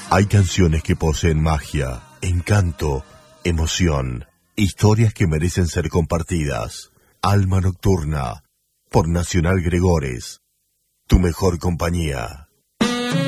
Hay canciones que poseen magia, encanto, emoción, historias que merecen ser compartidas. Alma Nocturna, por Nacional Gregores, tu mejor compañía.